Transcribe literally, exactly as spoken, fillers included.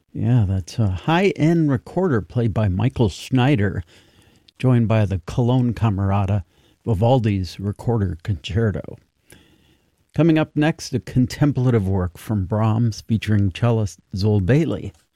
Yeah, that's a high-end recorder played by Michael Schneider, joined by the Cologne Camerata, Vivaldi's Recorder Concerto. Coming up next, a contemplative work from Brahms featuring cellist Zol Bailey.